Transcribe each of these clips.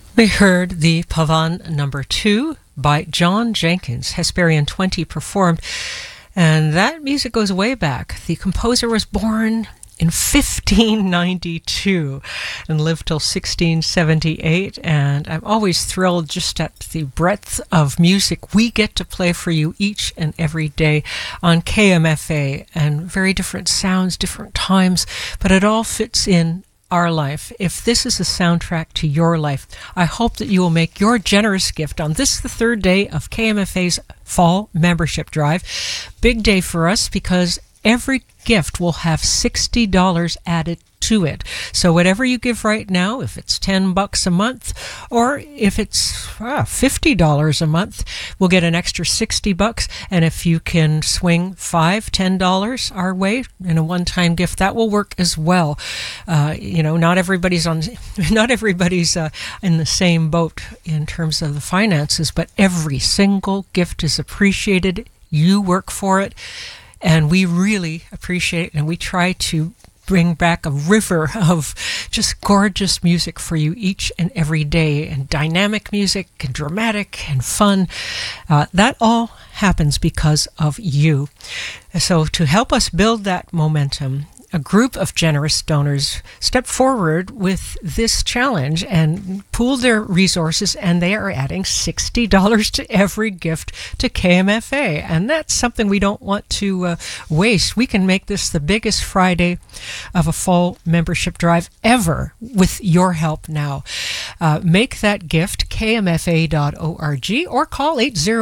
We heard the Pavan number 2 by John Jenkins, Hesperian 20 performed, and that music goes way back. The composer was born in 1592 and lived till 1678, and I'm always thrilled just at the breadth of music we get to play for you each and every day on KMFA, and very different sounds, different times, but it all fits in our life. If this is a soundtrack to your life, I hope that you will make your generous gift on this, the third day of KMFA's fall membership drive. Big day for us because every gift will have $60 added to it. So whatever you give right now, if it's $10 a month or if it's $50 a month, we'll get an extra $60. And if you can swing $10 our way in a one-time gift, that will work as well. Not everybody's in the same boat in terms of the finances, but every single gift is appreciated. You work for it. And we really appreciate it, and we try to bring back a river of just gorgeous music for you each and every day, and dynamic music and dramatic and fun. That all happens because of you. So to help us build that momentum, a group of generous donors stepped forward with this challenge and pooled their resources, and they are adding $60 to every gift to KMFA. And that's something we don't want to waste. We can make this the biggest Friday of a fall membership drive ever with your help now. Make that gift, kmfa.org, or call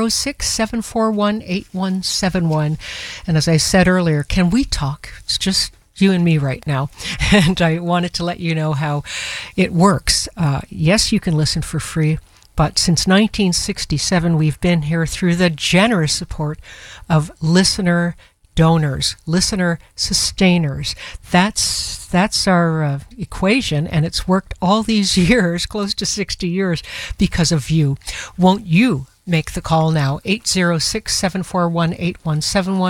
806-741-8171. And as I said earlier, can we talk? It's just you and me right now, and I wanted to let you know how it works. Yes, you can listen for free, but since 1967, we've been here through the generous support of listener donors, listener sustainers. That's our equation, and it's worked all these years, close to 60 years, because of you. Won't you make the call now? 806-741-8171.